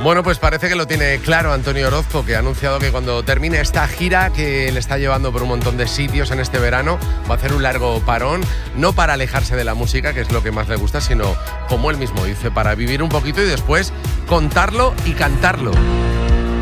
Bueno, pues parece que lo tiene claro Antonio Orozco, que ha anunciado que cuando termine esta gira que le está llevando por un montón de sitios en este verano, va a hacer un largo parón, no para alejarse de la música, que es lo que más le gusta, sino, como él mismo dice, para vivir un poquito y después contarlo y cantarlo.